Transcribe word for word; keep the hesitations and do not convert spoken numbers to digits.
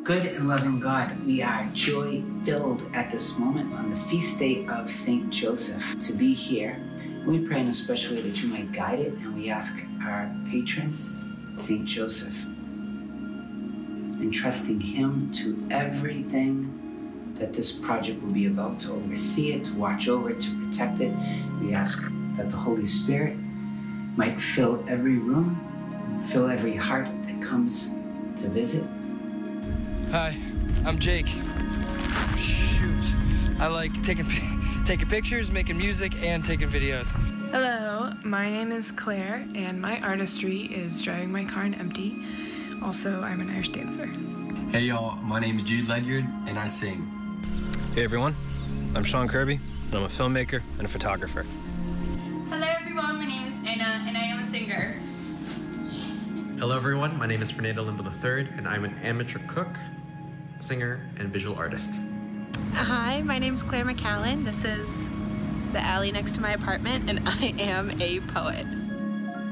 Good and loving God, we are joy-filled at this moment on the feast day of Saint Joseph to be here. We pray in a special way that you might guide it, and we ask our patron, Saint Joseph, entrusting him to everything that this project will be about, to oversee it, to watch over it, to protect it. We ask that the Holy Spirit might fill every room, fill every heart that comes to visit. Hi, I'm Jake. Shoot. I like taking taking pictures, making music, and taking videos. Hello, my name is Claire, and my artistry is driving my car and empty. Also, I'm an Irish dancer. Hey y'all, my name is Jude Ledyard, and I sing. Hey everyone, I'm Sean Kirby, and I'm a filmmaker and a photographer. Hello everyone, my name is Anna, and I am a singer. Hello everyone, my name is Fernando Limbo the third, and I'm an amateur cook, singer, and visual artist. Hi, my name's Claire McCallan. This is the alley next to my apartment, and I am a poet.